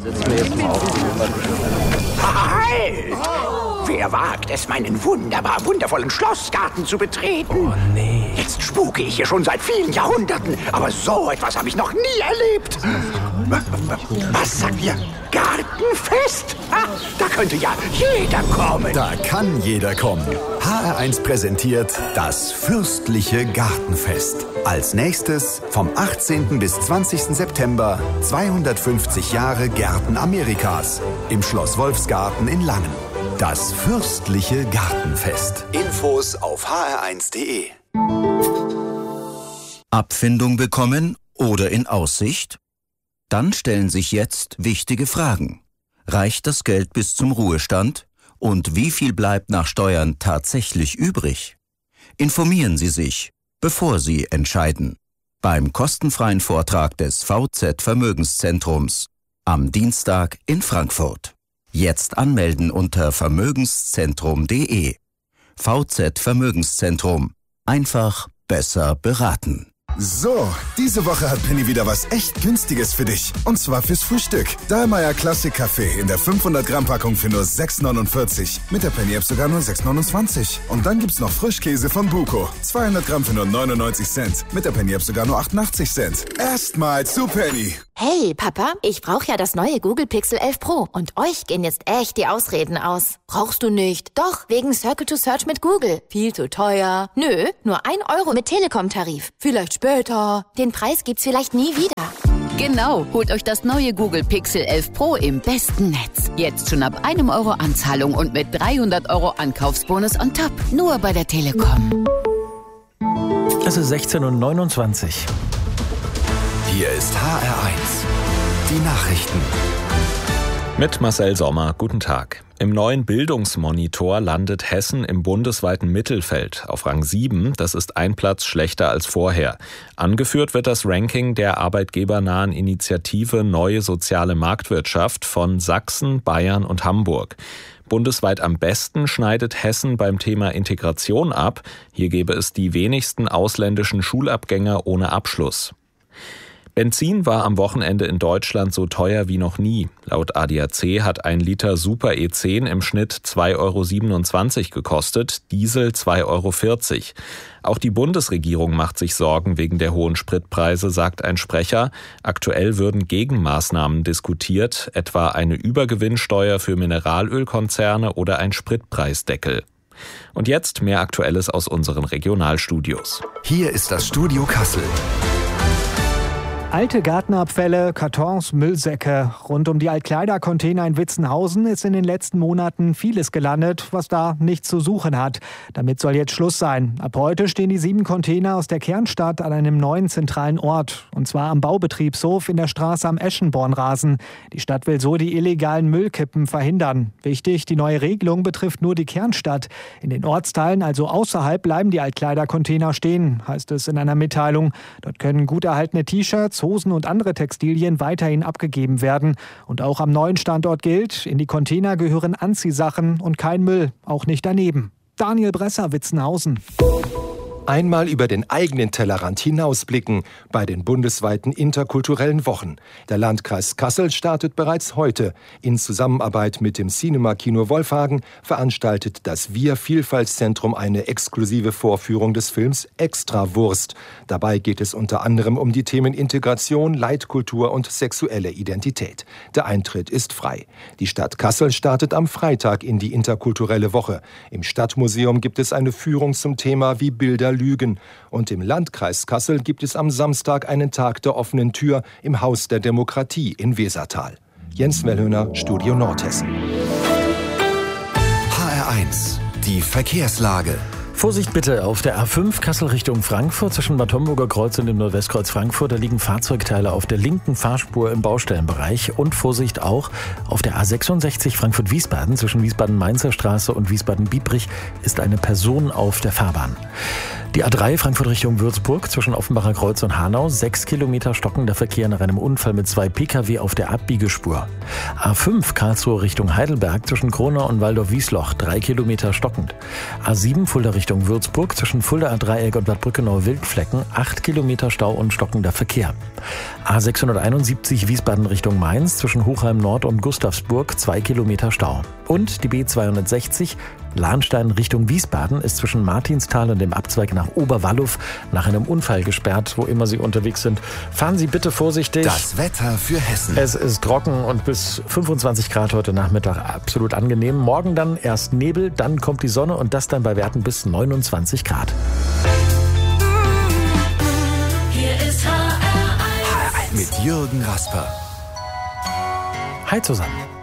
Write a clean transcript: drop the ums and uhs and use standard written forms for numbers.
Halt! Wer wagt es, meinen wundervollen Schlossgarten zu betreten? Oh nee. Jetzt spuke ich hier schon seit vielen Jahrhunderten, aber so etwas habe ich noch nie erlebt. Was sagt ihr? Gartenfest? Da könnte ja jeder kommen. Da kann jeder kommen. HR1 präsentiert das fürstliche Gartenfest. Als nächstes vom 18. bis 20. September 250 Jahre Gärten Amerikas im Schloss Wolfsgarten in Langen. Das fürstliche Gartenfest. Infos auf hr1.de. Abfindung bekommen oder in Aussicht? Dann stellen sich jetzt wichtige Fragen. Reicht das Geld bis zum Ruhestand? Und wie viel bleibt nach Steuern tatsächlich übrig? Informieren Sie sich, bevor Sie entscheiden. Beim kostenfreien Vortrag des VZ Vermögenszentrums am Dienstag in Frankfurt. Jetzt anmelden unter vermögenszentrum.de. VZ Vermögenszentrum. Einfach besser beraten. So, diese Woche hat Penny wieder was echt Günstiges für dich. Und zwar fürs Frühstück. Dahlmeier Classic Kaffee in der 500 Gramm Packung für nur 6,49. Mit der Penny App sogar nur 6,29. Und dann gibt's noch Frischkäse von Buko. 200 Gramm für nur 99 Cent. Mit der Penny App sogar nur 88 Cent. Erstmal zu Penny. Hey, Papa, ich brauche ja das neue Google Pixel 11 Pro. Und euch gehen jetzt echt die Ausreden aus. Brauchst du nicht? Doch, wegen Circle to Search mit Google. Viel zu teuer. Nö, nur 1 Euro mit Telekom-Tarif. Vielleicht später. Den Preis gibt's vielleicht nie wieder. Genau, holt euch das neue Google Pixel 11 Pro im besten Netz. Jetzt schon ab 1 Euro Anzahlung und mit 300 Euro Ankaufsbonus on top. Nur bei der Telekom. Es ist 16:29 Uhr. Hier ist HR1. Die Nachrichten. Mit Marcel Sommer, guten Tag. Im neuen Bildungsmonitor landet Hessen im bundesweiten Mittelfeld auf Rang 7. Das ist ein Platz schlechter als vorher. Angeführt wird das Ranking der arbeitgebernahen Initiative Neue Soziale Marktwirtschaft von Sachsen, Bayern und Hamburg. Bundesweit am besten schneidet Hessen beim Thema Integration ab. Hier gäbe es die wenigsten ausländischen Schulabgänger ohne Abschluss. Benzin war am Wochenende in Deutschland so teuer wie noch nie. Laut ADAC hat ein Liter Super E10 im Schnitt 2,27 € gekostet, Diesel 2,40 €. Auch die Bundesregierung macht sich Sorgen wegen der hohen Spritpreise, sagt ein Sprecher. Aktuell würden Gegenmaßnahmen diskutiert, etwa eine Übergewinnsteuer für Mineralölkonzerne oder ein Spritpreisdeckel. Und jetzt mehr Aktuelles aus unseren Regionalstudios. Hier ist das Studio Kassel. Alte Gartenabfälle, Kartons, Müllsäcke. Rund um die Altkleidercontainer in Witzenhausen ist in den letzten Monaten vieles gelandet, was da nichts zu suchen hat. Damit soll jetzt Schluss sein. Ab heute stehen die 7 Container aus der Kernstadt an einem neuen zentralen Ort. Und zwar am Baubetriebshof in der Straße am Eschenbornrasen. Die Stadt will so die illegalen Müllkippen verhindern. Wichtig, die neue Regelung betrifft nur die Kernstadt. In den Ortsteilen, also außerhalb, bleiben die Altkleidercontainer stehen, heißt es in einer Mitteilung. Dort können gut erhaltene T-Shirts, Hosen und andere Textilien weiterhin abgegeben werden. Und auch am neuen Standort gilt, in die Container gehören Anziehsachen und kein Müll, auch nicht daneben. Daniel Bresser, Witzenhausen. Einmal über den eigenen Tellerrand hinausblicken bei den bundesweiten interkulturellen Wochen. Der Landkreis Kassel startet bereits heute. In Zusammenarbeit mit dem Cinema-Kino Wolfhagen veranstaltet das Wir-Vielfaltszentrum eine exklusive Vorführung des Films Extrawurst. Dabei geht es unter anderem um die Themen Integration, Leitkultur und sexuelle Identität. Der Eintritt ist frei. Die Stadt Kassel startet am Freitag in die interkulturelle Woche. Im Stadtmuseum gibt es eine Führung zum Thema Wie Bilder lügen. Und im Landkreis Kassel gibt es am Samstag einen Tag der offenen Tür im Haus der Demokratie in Wesertal. Jens Wellhöhner, Studio Nordhessen. HR1, die Verkehrslage. Vorsicht bitte auf der A5 Kassel Richtung Frankfurt zwischen Bad Homburger Kreuz und dem Nordwestkreuz Frankfurt. Da liegen Fahrzeugteile auf der linken Fahrspur im Baustellenbereich. Und Vorsicht auch auf der A66 Frankfurt-Wiesbaden zwischen Wiesbaden-Mainzer Straße und Wiesbaden-Biebrich ist eine Person auf der Fahrbahn. Die A3 Frankfurt Richtung Würzburg zwischen Offenbacher Kreuz und Hanau. 6 Kilometer stockender Verkehr nach einem Unfall mit 2 Pkw auf der Abbiegespur. A5 Karlsruhe Richtung Heidelberg zwischen Kronau und Waldorf-Wiesloch. 3 Kilometer stockend. A7 Fulda Richtung Würzburg zwischen Fuldaer Dreieck und Bad Brückenau Wildflecken. 8 Kilometer Stau und stockender Verkehr. A671 Wiesbaden Richtung Mainz zwischen Hochheim Nord und Gustavsburg 2 Kilometer Stau. Und die B260 Lahnstein Richtung Wiesbaden ist zwischen Martinstal und dem Abzweig nach Oberwalluw nach einem Unfall gesperrt, wo immer Sie unterwegs sind. Fahren Sie bitte vorsichtig. Das Wetter für Hessen. Es ist trocken und bis 25 Grad heute Nachmittag absolut angenehm. Morgen dann erst Nebel, dann kommt die Sonne und das dann bei Werten bis 29 Grad. Hier ist HR1 mit Jürgen Rasper. Hi zusammen.